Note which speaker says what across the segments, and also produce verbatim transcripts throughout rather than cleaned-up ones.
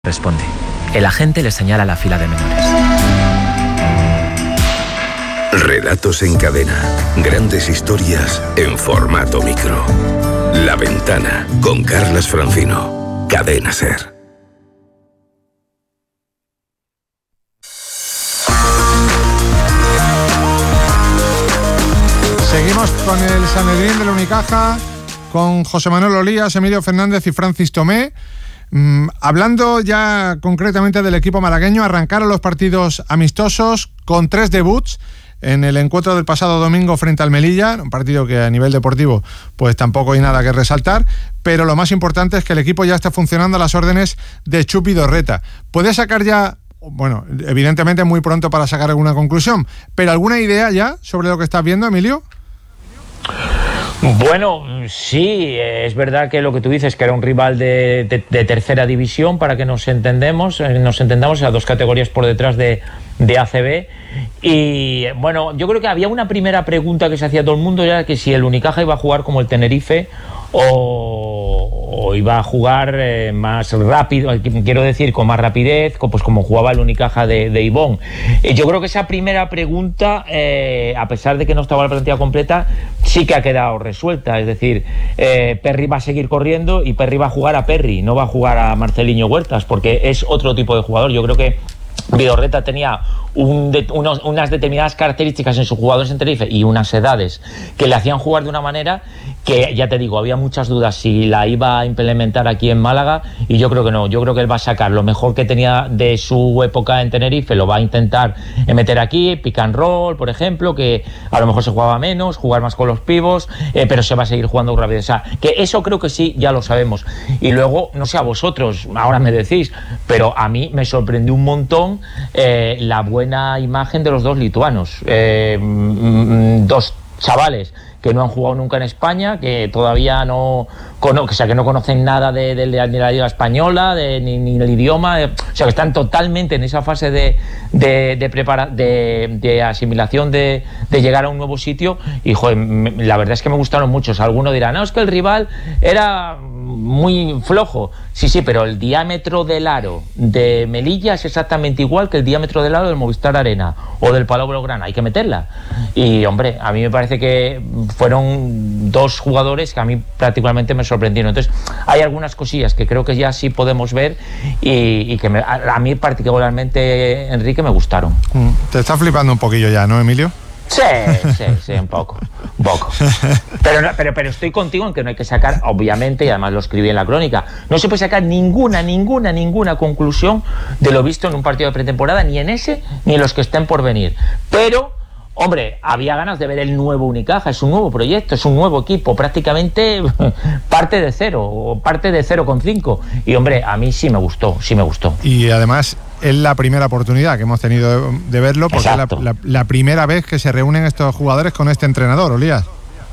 Speaker 1: Responde. El agente le señala la fila de menores.
Speaker 2: Relatos en cadena. Grandes historias en formato micro. La Ventana, con Carlas Francino. Cadena SER.
Speaker 3: Seguimos con el Sanedrín de la Unicaja, con José Manuel Olías, Emilio Fernández y Francis Tomé. Mm, hablando ya concretamente del equipo malagueño, arrancaron los partidos amistosos con tres debuts en el encuentro del pasado domingo frente al Melilla, un partido que a nivel deportivo pues tampoco hay nada que resaltar, pero lo más importante es que el equipo ya está funcionando a las órdenes de Chus Vidorreta. ¿Puede sacar ya, bueno, evidentemente muy pronto para sacar alguna conclusión, pero alguna idea ya sobre lo que estás viendo, Emilio?
Speaker 4: Bueno, sí, es verdad que lo que tú dices, que era un rival de, de, de tercera división, para que nos entendemos, nos entendamos, a dos categorías por detrás de, de A C B. Y bueno, yo creo que había una primera pregunta que se hacía todo el mundo, era que si el Unicaja iba a jugar como el Tenerife o, o iba a jugar eh, más rápido, quiero decir, con más rapidez, pues como jugaba el Unicaja de, de Ibón. Eh, yo creo que esa primera pregunta, eh, a pesar de que no estaba la plantilla completa, sí que ha quedado resuelta. Es decir, eh, Perry va a seguir corriendo y Perry va a jugar a Perry, no va a jugar a Marceliño Huertas, porque es otro tipo de jugador. Yo creo que Vidorreta tenía un de, unos, unas determinadas características en sus jugadores en Tenerife y unas edades que le hacían jugar de una manera que, ya te digo, había muchas dudas si la iba a implementar aquí en Málaga, y yo creo que no. Yo creo que él va a sacar lo mejor que tenía de su época en Tenerife, lo va a intentar meter aquí, pick and roll, por ejemplo, que a lo mejor se jugaba menos, jugar más con los pibos, eh, pero se va a seguir jugando rápido. O sea, que eso creo que sí, ya lo sabemos. Y luego, no sé a vosotros, ahora me decís, pero a mí me sorprendió un montón eh, la buena imagen de los dos lituanos, eh, dos chavales que no han jugado nunca en España, que todavía no, cono- o sea, que no conocen nada de, de, de la Liga Española, de, ni, ni el idioma, de, o sea, que están totalmente en esa fase de, de, de, prepara- de, de asimilación, de, de llegar a un nuevo sitio, y joder, me, la verdad es que me gustaron muchos. Algunos dirán, no, es que el rival era muy flojo. Sí, sí, pero el diámetro del aro de Melilla es exactamente igual que el diámetro del aro del Movistar Arena o del Palau Blaugrana. Hay que meterla. Y, hombre, a mí me parece que fueron dos jugadores que a mí prácticamente me sorprendieron. Entonces, hay algunas cosillas que creo que ya sí podemos ver y, y que me, a, a mí particularmente, Enrique, me gustaron.
Speaker 3: Te está flipando un poquillo ya, ¿no, Emilio?
Speaker 4: Sí, sí, sí, un poco, un poco. Pero, pero, pero estoy contigo en que no hay que sacar, obviamente, y además lo escribí en la crónica, no se puede sacar ninguna, ninguna, ninguna conclusión de lo visto en un partido de pretemporada, ni en ese, ni en los que estén por venir. Pero, hombre, había ganas de ver el nuevo Unicaja, es un nuevo proyecto, es un nuevo equipo, prácticamente parte de cero, o parte de cero coma cinco. Y, hombre, a mí sí me gustó, sí me gustó.
Speaker 3: Y además es la primera oportunidad que hemos tenido de, de verlo, porque es la, la, la primera vez que se reúnen estos jugadores con este entrenador, Olías.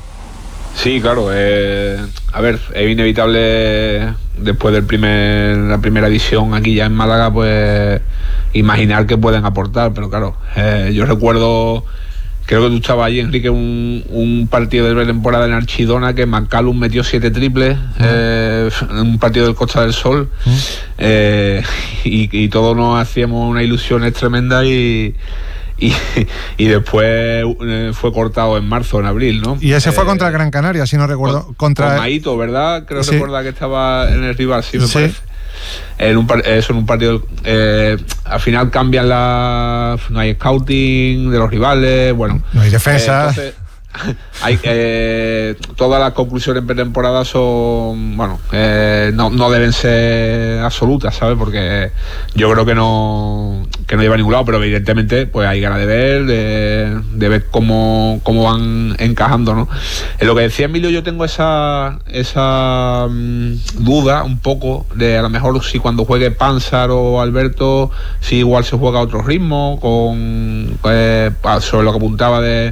Speaker 5: Sí, claro. Eh, a ver, es inevitable después del primer la primera edición aquí ya en Málaga, pues imaginar que pueden aportar, pero claro, eh, yo recuerdo, creo que tú estabas allí, Enrique, un, un partido de pretemporada en Archidona que McCallum metió siete triples, uh-huh. eh, en un partido del Costa del Sol, uh-huh. eh, y, y todos nos hacíamos una ilusión tremenda y Y, y después eh, fue cortado en marzo, en abril, ¿no?
Speaker 3: Y ese
Speaker 5: eh,
Speaker 3: fue contra el Gran Canaria, si no recuerdo.
Speaker 5: Con,
Speaker 3: contra
Speaker 5: con Maito, ¿verdad? Creo
Speaker 3: sí.
Speaker 5: recordar que estaba en el rival, sí me
Speaker 3: sí.
Speaker 5: parece. En un, eso en un partido, eh, al final cambian la, no hay scouting de los rivales, bueno.
Speaker 3: No hay defensa.
Speaker 5: Eh, entonces, hay, eh, todas las conclusiones en pretemporada son, bueno, eh, no, no deben ser absolutas, ¿sabes? Porque yo creo que no que no lleva a ningún lado, pero evidentemente pues hay ganas de ver, de, de ver cómo, cómo van encajando, ¿no? En lo que decía Emilio, yo tengo esa esa um, duda un poco de a lo mejor si cuando juegue Panzar o Alberto, si igual se juega a otro ritmo, con eh, sobre lo que apuntaba de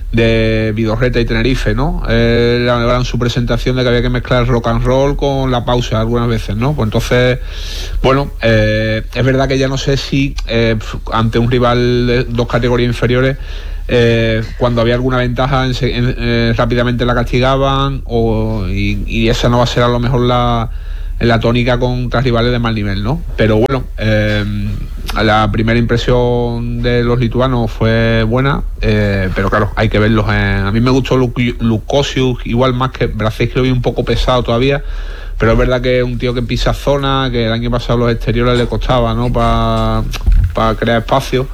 Speaker 5: de Vidorreta y Tenerife, ¿no? Eh, era en su presentación de que había que mezclar el rock and roll con la pausa algunas veces, ¿no? Pues entonces, bueno, eh, es verdad que ya no sé si eh, ante un rival de dos categorías inferiores, eh, cuando había alguna ventaja en, en, eh, rápidamente la castigaban, o, y, y esa no va a ser a lo mejor la en la tónica contra rivales de mal nivel, ¿no? Pero bueno, eh, la primera impresión de los lituanos fue buena, eh, pero claro, hay que verlos. En, a mí me gustó Lukosius, igual más que Bracés, que lo vi un poco pesado todavía, pero es verdad que es un tío que pisa zona, que el año pasado los exteriores le costaba, ¿no? Para pa crear espacio.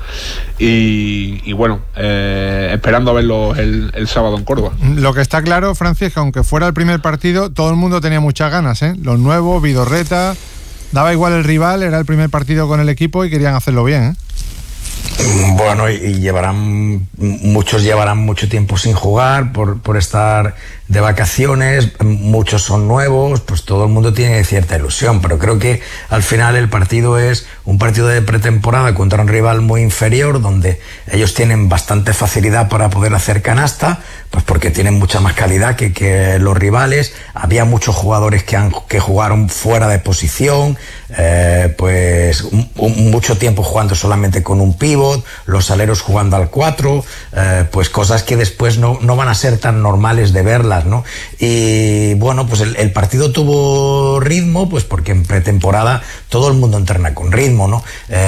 Speaker 5: Y, y bueno, eh, esperando a verlo el, el sábado en Córdoba.
Speaker 3: Lo que está claro, Francis, es que aunque fuera el primer partido, todo el mundo tenía muchas ganas, ¿eh? Los nuevos, Vidorreta, daba igual el rival, era el primer partido con el equipo y querían hacerlo bien, ¿eh?
Speaker 6: Bueno, y, y llevarán, muchos llevarán mucho tiempo sin jugar por, por estar de vacaciones, muchos son nuevos, pues todo el mundo tiene cierta ilusión, pero creo que al final el partido es un partido de pretemporada contra un rival muy inferior, donde ellos tienen bastante facilidad para poder hacer canasta, pues porque tienen mucha más calidad que, que los rivales. Había muchos jugadores que, han, que jugaron fuera de posición, eh, pues un, un, mucho tiempo jugando solamente con un pívot, los aleros jugando al cuatro, eh, pues cosas que después no, no van a ser tan normales de verlas, ¿no? Y bueno, pues el, el partido tuvo ritmo, pues porque en pretemporada todo el mundo entrena con ritmo, ¿no?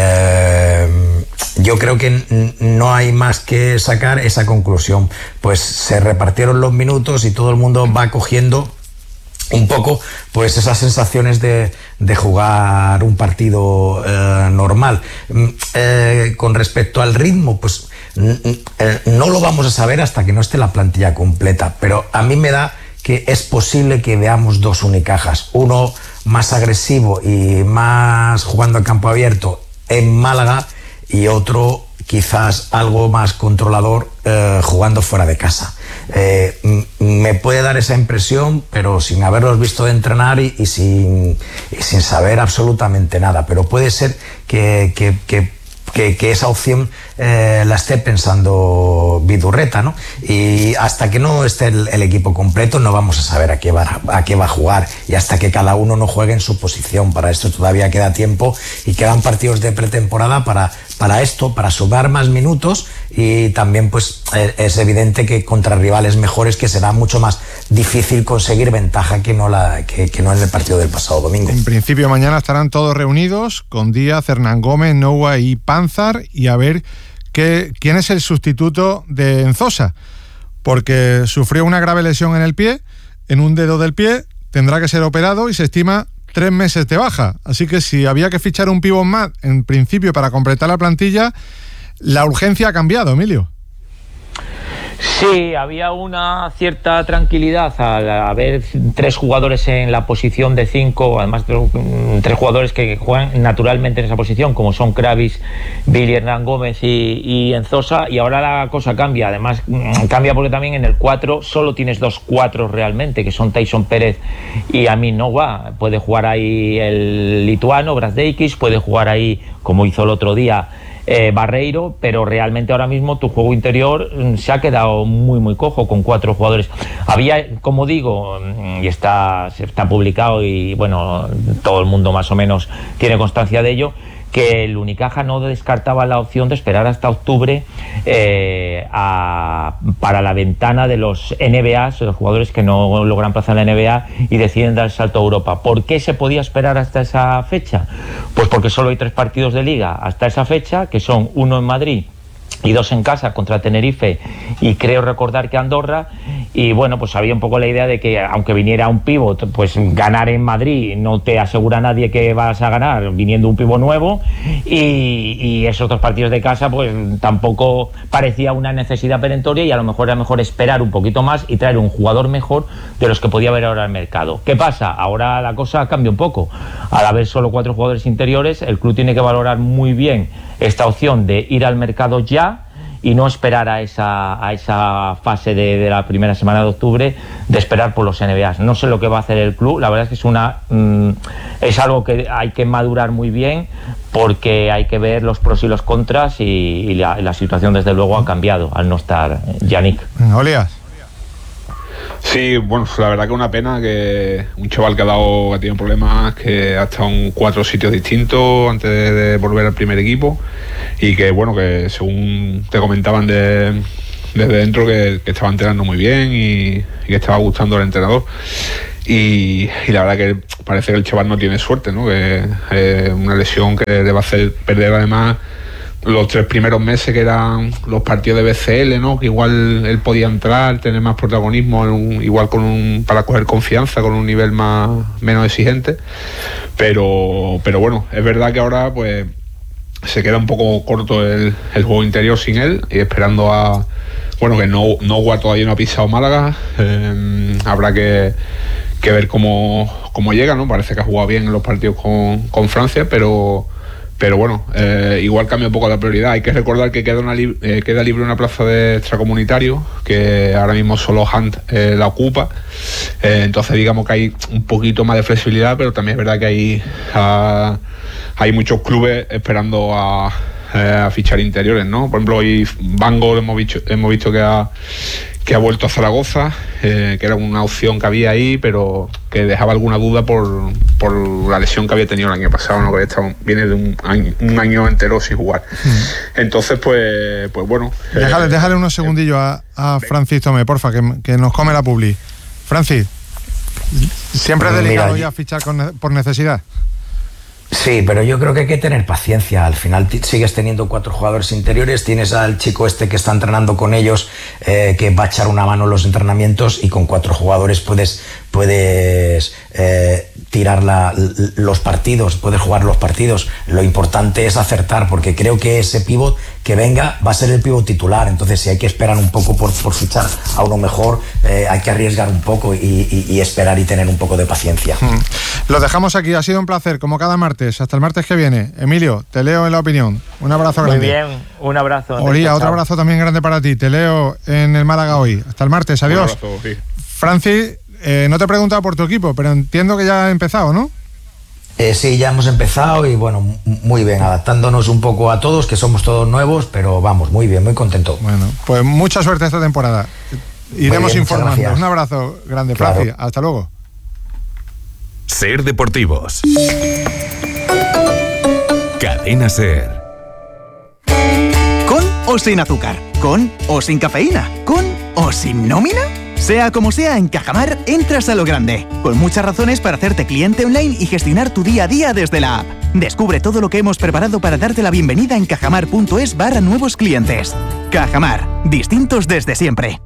Speaker 6: Eh, yo creo que n- no hay más que sacar esa conclusión, pues se repartieron los minutos y todo el mundo va cogiendo un poco pues esas sensaciones de, de jugar un partido eh, normal. Eh, con respecto al ritmo, pues eh, no lo vamos a saber hasta que no esté la plantilla completa, pero a mí me da que es posible que veamos dos Unicajas, uno más agresivo y más jugando al campo abierto en Málaga y otro quizás algo más controlador eh, jugando fuera de casa. Eh, m- me puede dar esa impresión, pero sin haberlos visto de entrenar y, y, sin, y sin saber absolutamente nada. Pero puede ser que, que, que, que, que esa opción eh, la esté pensando Vidorreta, ¿no? Y hasta que no esté el, el equipo completo no vamos a saber a qué, va, a qué va a jugar, y hasta que cada uno no juegue en su posición. Para esto todavía queda tiempo y quedan partidos de pretemporada para, para esto, para sumar más minutos, y también pues es evidente que contra rivales mejores que será mucho más difícil conseguir ventaja que no, la, que, que no en el partido del pasado domingo.
Speaker 3: En principio mañana estarán todos reunidos con Díaz, Hernán Gómez, Noua y Panzar, y a ver qué, quién es el sustituto de Enzosa, porque sufrió una grave lesión en el pie, en un dedo del pie, tendrá que ser operado y se estima tres meses de baja. Así que si había que fichar un pívot más, en principio para completar la plantilla, la urgencia ha cambiado, Emilio.
Speaker 4: Sí, había una cierta tranquilidad al haber tres jugadores en la posición de cinco, además tres jugadores que juegan naturalmente en esa posición, como son Kravis, Billy, Hernán Gómez y, y Enzosa, y ahora la cosa cambia. Además cambia porque también en el cuatro solo tienes dos cuatros realmente, que son Tyson Pérez y Amin Noua. Puede jugar ahí el lituano, Brazdeikis, puede jugar ahí, como hizo el otro día, Eh, Barreiro, pero realmente ahora mismo tu juego interior mm, se ha quedado muy muy cojo con cuatro jugadores. Había, como digo, y está, está publicado y bueno, todo el mundo más o menos tiene constancia de ello, que el Unicaja no descartaba la opción de esperar hasta octubre eh, a, para la ventana de los N B A, los jugadores que no logran plaza en la N B A y deciden dar el salto a Europa. ¿Por qué se podía esperar hasta esa fecha? Pues porque solo hay tres partidos de liga hasta esa fecha, que son uno en Madrid y dos en casa contra Tenerife y creo recordar que Andorra. Y bueno, pues había un poco la idea de que aunque viniera un pívot, pues ganar en Madrid no te asegura nadie que vas a ganar viniendo un pívot nuevo, y, y esos dos partidos de casa pues tampoco parecía una necesidad perentoria, y a lo mejor era mejor esperar un poquito más y traer un jugador mejor de los que podía haber ahora en el mercado. ¿Qué pasa? Ahora la cosa cambia un poco. Al haber solo cuatro jugadores interiores, el club tiene que valorar muy bien esta opción de ir al mercado ya y no esperar a esa, a esa fase de, de la primera semana de octubre, de esperar por los N B A. No sé lo que va a hacer el club, la verdad es que es una mm, es algo que hay que madurar muy bien, porque hay que ver los pros y los contras, y, y la, la situación desde luego ha cambiado al no estar Yannick.
Speaker 3: Olías.
Speaker 5: Sí, bueno, la verdad que una pena que un chaval que ha dado, que ha tenido problemas, que ha estado en cuatro sitios distintos antes de, de volver al primer equipo, y que bueno, que según te comentaban de, desde dentro que, que estaba entrenando muy bien y, y que estaba gustando al entrenador. y, y la verdad que parece que el chaval no tiene suerte, ¿no? Que es eh, una lesión que le va a hacer perder además los tres primeros meses que eran los partidos de B C L, ¿no? Que igual él podía entrar, tener más protagonismo, en un, igual con un, para coger confianza, con un nivel más menos exigente, pero pero bueno, es verdad que ahora pues se queda un poco corto el, el juego interior sin él, y esperando a, bueno, que no Nogua todavía no ha pisado Málaga, eh, habrá que, que ver cómo, cómo llega, ¿no? Parece que ha jugado bien en los partidos con, con Francia, pero pero bueno, eh, igual cambia un poco la prioridad. Hay que recordar que queda, una li- eh, queda libre una plaza de extracomunitario, que ahora mismo solo Hunt eh, la ocupa, eh, entonces digamos que hay un poquito más de flexibilidad, pero también es verdad que hay uh, hay muchos clubes esperando a, eh, a fichar interiores, ¿no? Por ejemplo, hoy Bango hemos visto, hemos visto que ha que ha vuelto a Zaragoza, eh, que era una opción que había ahí, pero que dejaba alguna duda por, por la lesión que había tenido el año pasado, ¿no? Que estaba, viene de un año, un año entero sin jugar. Mm. Entonces, pues, pues bueno.
Speaker 3: Déjale,
Speaker 5: eh,
Speaker 3: déjale unos segundillos a, a Francis Tomé, porfa, que, que nos come la publi. Francis, ¿siempre es delicado Mira, ya fichar con, por necesidad?
Speaker 6: Sí, pero yo creo que hay que tener paciencia. Al final t- sigues teniendo cuatro jugadores interiores, tienes al chico este que está entrenando con ellos, eh, que va a echar una mano en los entrenamientos, y con cuatro jugadores puedes, puedes eh, tirar la, los partidos, puedes jugar los partidos. Lo importante es acertar, porque creo que ese pívot que venga va a ser el pívot titular. Entonces, si hay que esperar un poco por, por fichar a uno mejor, eh, hay que arriesgar un poco y, y, y esperar y tener un poco de paciencia.
Speaker 3: Hmm. Lo dejamos aquí, ha sido un placer, como cada martes. Hasta el martes que viene. Emilio, te leo en La Opinión. Un abrazo grande.
Speaker 4: Muy bien, un abrazo.
Speaker 3: Oría, otro abrazo también grande para ti. Te leo en el Málaga hoy. Hasta el martes, adiós.
Speaker 5: Un abrazo, sí.
Speaker 3: Francis, eh, no te he preguntado por tu equipo, pero entiendo que ya ha empezado, ¿no?
Speaker 6: Eh, sí, ya hemos empezado y bueno, muy bien, adaptándonos un poco a todos, que somos todos nuevos, pero vamos, muy bien, muy contento.
Speaker 3: Bueno, pues mucha suerte esta temporada. Iremos
Speaker 6: bien,
Speaker 3: informando. Un abrazo grande,
Speaker 6: claro.
Speaker 3: Francis. Hasta luego.
Speaker 2: Ser Deportivos. Cadena Ser.
Speaker 7: ¿Con o sin azúcar? ¿Con o sin cafeína? ¿Con o sin nómina? Sea como sea, en Cajamar entras a lo grande, con muchas razones para hacerte cliente online y gestionar tu día a día desde la app. Descubre todo lo que hemos preparado para darte la bienvenida en cajamar.es barra nuevos clientes. Cajamar, distintos desde siempre.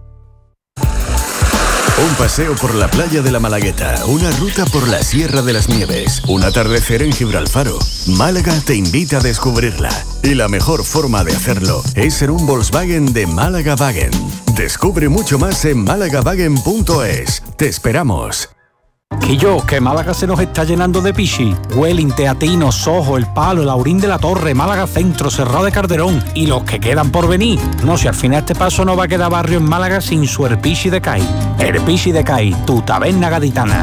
Speaker 8: Un paseo por la playa de la Malagueta, una ruta por la Sierra de las Nieves, un atardecer en Gibralfaro. Málaga te invita a descubrirla. Y la mejor forma de hacerlo es ser un Volkswagen de Málaga Wagen. Descubre mucho más en málaga wagen punto es. Te esperamos.
Speaker 9: Quillo, que Málaga se nos está llenando de pichi. Welling, Teatino, Sojo, El Palo, el Aurín de la Torre, Málaga Centro, Cerrado de Calderón y los que quedan por venir. No, si al final este paso no va a quedar barrio en Málaga sin su Herpichi de Cai. Herpichi de Cai, tu taberna gaditana.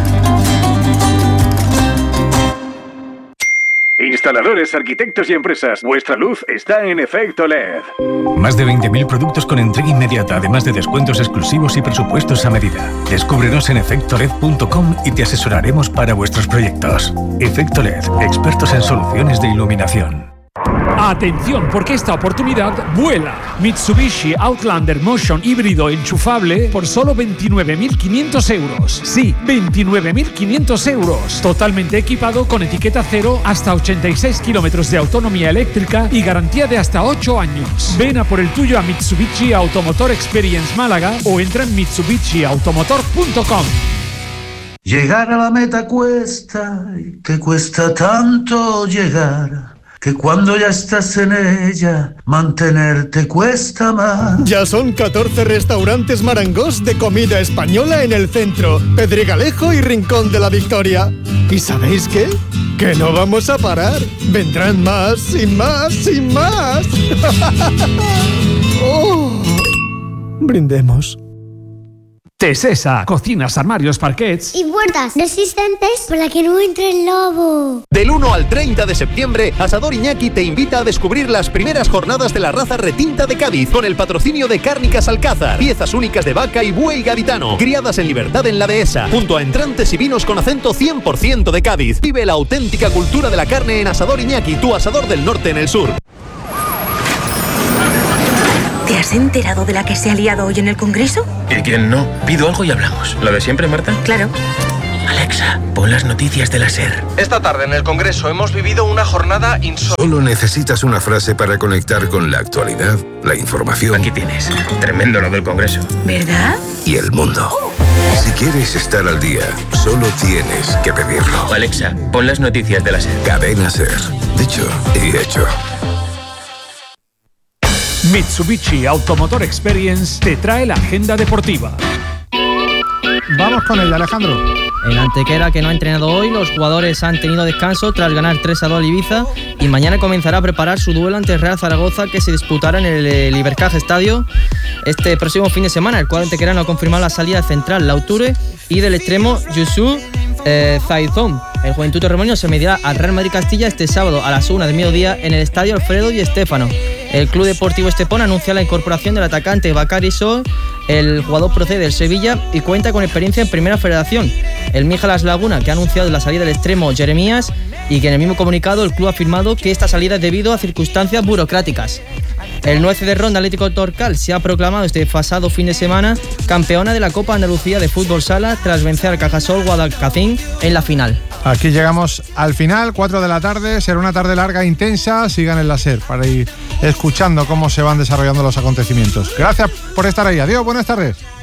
Speaker 10: Instaladores, arquitectos y empresas, vuestra luz está en Efecto L E D.
Speaker 11: Más de veinte mil productos con entrega inmediata, además de descuentos exclusivos y presupuestos a medida. Descúbrenos en efecto led punto com y te asesoraremos para vuestros proyectos. Efecto L E D, expertos en soluciones de iluminación.
Speaker 12: Atención, porque esta oportunidad vuela. Mitsubishi Outlander Motion híbrido enchufable por solo veintinueve mil quinientos euros. Sí, veintinueve mil quinientos euros. Totalmente equipado con etiqueta cero, hasta ochenta y seis kilómetros de autonomía eléctrica y garantía de hasta ocho años. Ven a por el tuyo a Mitsubishi Automotor Experience Málaga o entra en mitsubishi automotor punto com.
Speaker 13: Llegar a la meta cuesta, y te cuesta tanto llegar, que cuando ya estás en ella, mantenerte cuesta más.
Speaker 14: Ya son catorce restaurantes Marangos de comida española en el centro, Pedregalejo y Rincón de la Victoria. ¿Y sabéis qué? Que no vamos a parar. Vendrán más y más y más. Oh. Brindemos.
Speaker 12: Tesesa, cocinas, armarios, parquets
Speaker 15: y puertas resistentes para que no entre el lobo.
Speaker 16: Del uno al treinta de septiembre, Asador Iñaki te invita a descubrir las primeras jornadas de la raza retinta de Cádiz con el patrocinio de Cárnicas Alcázar, piezas únicas de vaca y buey gaditano, criadas en libertad en la dehesa, junto a entrantes y vinos con acento cien por ciento de Cádiz. Vive la auténtica cultura de la carne en Asador Iñaki, tu asador del norte en el sur.
Speaker 17: ¿Te has enterado de la que se ha liado hoy en el Congreso?
Speaker 18: ¿Y quién no? Pido algo y hablamos. ¿Lo de siempre, Marta?
Speaker 17: Claro.
Speaker 18: Alexa, pon las noticias de la SER.
Speaker 19: Esta tarde en el Congreso hemos vivido una jornada insólita.
Speaker 2: Solo necesitas una frase para conectar con la actualidad, la información.
Speaker 18: Aquí tienes. Tremendo lo del Congreso.
Speaker 17: ¿Verdad?
Speaker 2: Y el mundo. Si quieres estar al día, solo tienes que pedirlo.
Speaker 18: Alexa, pon las noticias de la SER.
Speaker 2: Cadena SER. Dicho y hecho.
Speaker 12: Mitsubishi Automotor Experience te trae la agenda deportiva.
Speaker 3: Vamos con ella, Alejandro.
Speaker 20: En Antequera, que no ha entrenado hoy, los jugadores han tenido descanso tras ganar tres a dos al Ibiza y mañana comenzará a preparar su duelo ante el Real Zaragoza, que se disputará en el Ibercaja Estadio este próximo fin de semana. El cuadro antequerano ha confirmado la salida central Lauture y del extremo Yusu eh, Zaizón. El Juventud Torremoño se medirá al Real Madrid Castilla este sábado a las una del mediodía en el Estadio Alfredo Di Stéfano. El Club Deportivo Estepona anuncia la incorporación del atacante Bakary Sow. El jugador procede del Sevilla y cuenta con experiencia en Primera Federación. El Míjalas Laguna, que ha anunciado la salida del extremo Jeremías, y que en el mismo comunicado el club ha afirmado que esta salida es debido a circunstancias burocráticas. El nueve de Ronda Atlético Torcal se ha proclamado este pasado fin de semana campeona de la Copa Andalucía de Fútbol Sala tras vencer al Cajasol Guadalcacín en la final.
Speaker 3: Aquí llegamos al final, cuatro de la tarde, será una tarde larga e intensa. Sigan en la SER para ir escuchando cómo se van desarrollando los acontecimientos. Gracias por estar ahí, adiós, buenas tardes.